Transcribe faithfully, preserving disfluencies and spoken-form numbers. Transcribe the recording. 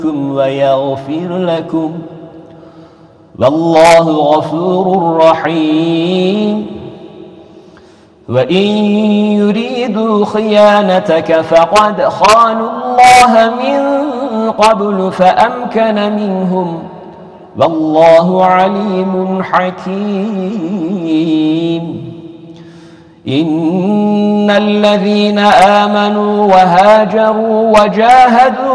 ويغفر لكم والله غفور رحيم. وإن يريدوا خيانتك فقد خانوا الله من قبل فأمكن منهم والله عليم حكيم. إن الذين آمنوا وهاجروا وجاهدوا